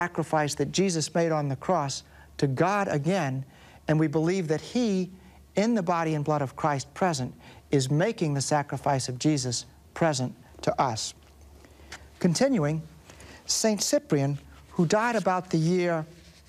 sacrifice that Jesus made on the cross to God again, and we believe that He, in the body and blood of Christ present, is making the sacrifice of Jesus present to us. Continuing, St. Cyprian, who died about the year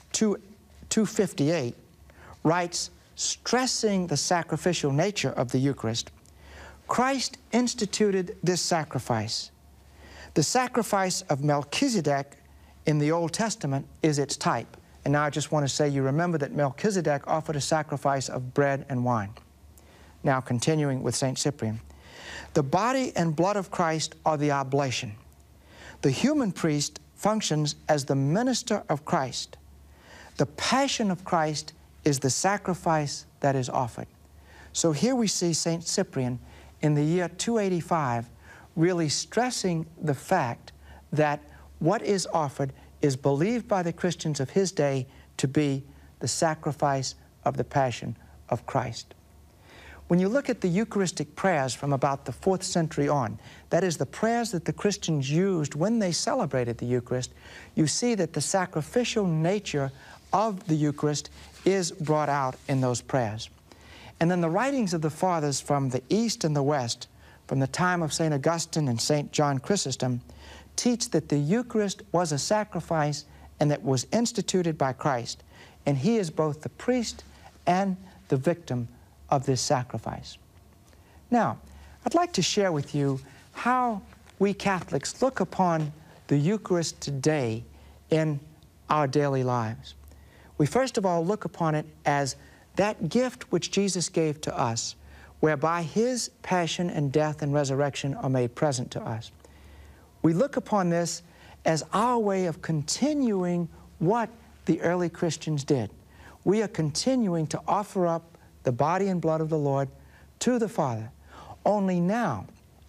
258, writes, stressing the sacrificial nature of the Eucharist, Christ instituted this sacrifice. The sacrifice of Melchizedek in the Old Testament is its type. And now I just want to say, you remember that Melchizedek offered a sacrifice of bread and wine. Now continuing with St. Cyprian. The body and blood of Christ are the oblation. The human priest functions as the minister of Christ. The passion of Christ is the sacrifice that is offered. So here we see St. Cyprian in the year 285 really stressing the fact that what is offered is believed by the Christians of his day to be the sacrifice of the passion of Christ. When you look at the Eucharistic prayers from about the 4th century on, that is the prayers that the Christians used when they celebrated the Eucharist, you see that the sacrificial nature of the Eucharist is brought out in those prayers. And then the writings of the Fathers from the East and the West, from the time of St. Augustine and St. John Chrysostom, teach that the Eucharist was a sacrifice and that was instituted by Christ, and He is both the priest and the victim of this sacrifice. Now, I'd like to share with you how we Catholics look upon the Eucharist today in our daily lives. We first of all look upon it as that gift which Jesus gave to us, whereby His passion and death and resurrection are made present to us. We look upon this as our way of continuing what the early Christians did. We are continuing to offer up the body and blood of the Lord to the Father. Only now,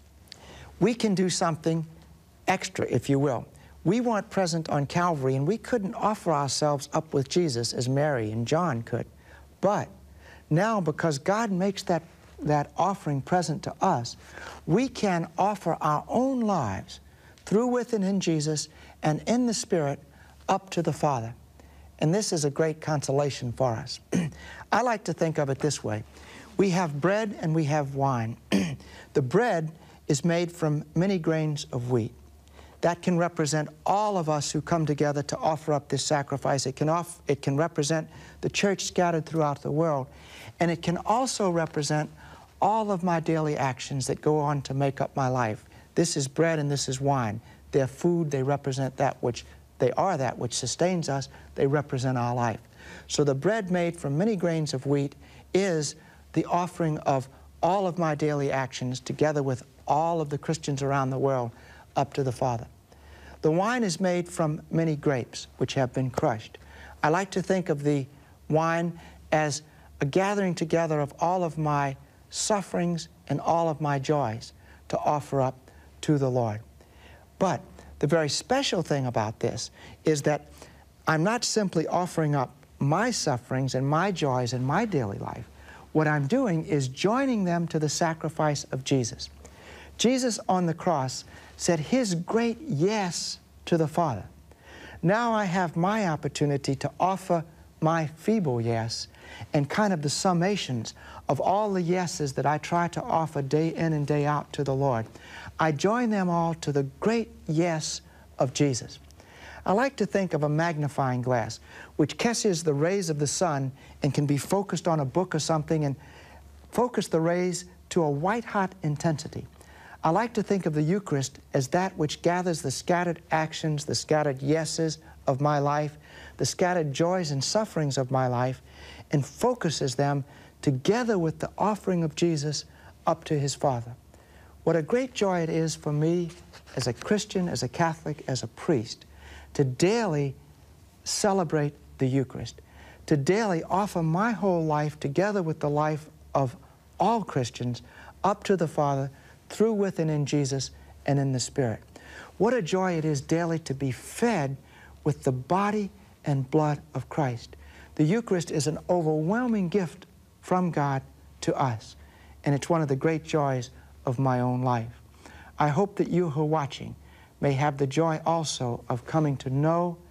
we can do something extra, if you will. We weren't present on Calvary, and we couldn't offer ourselves up with Jesus as Mary and John could. But now, because God makes that offering present to us, we can offer our own lives through, with, and in Jesus, and in the Spirit, up to the Father. And this is a great consolation for us. I like to think of it this way. We have bread and we have wine. The bread is made from many grains of wheat. That can represent all of us who come together to offer up this sacrifice. It can represent the church scattered throughout the world. And it can also represent all of my daily actions that go on to make up my life. This is bread and this is wine. They're food. They represent that which sustains us. They represent our life. So the bread made from many grains of wheat is the offering of all of my daily actions together with all of the Christians around the world up to the Father. The wine is made from many grapes which have been crushed. I like to think of the wine as a gathering together of all of my sufferings and all of my joys to offer up to the Lord. But the very special thing about this is that I'm not simply offering up my sufferings and my joys in my daily life. What I'm doing is joining them to the sacrifice of Jesus. Jesus on the cross said His great yes to the Father. Now I have my opportunity to offer my feeble yes and kind of the summations of all the yeses that I try to offer day in and day out to the Lord. I join them all to the great yes of Jesus. I like to think of a magnifying glass which catches the rays of the sun and can be focused on a book or something and focus the rays to a white-hot intensity. I like to think of the Eucharist as that which gathers the scattered actions, the scattered yeses of my life, the scattered joys and sufferings of my life, and focuses them together with the offering of Jesus up to His Father. What a great joy it is for me as a Christian, as a Catholic, as a priest, to daily celebrate the Eucharist, to daily offer my whole life together with the life of all Christians up to the Father through, with, and in Jesus and in the Spirit. What a joy it is daily to be fed with the body and blood of Christ. The Eucharist is an overwhelming gift from God to us, and it's one of the great joys of my own life. I hope that you who are watching may have the joy also of coming to know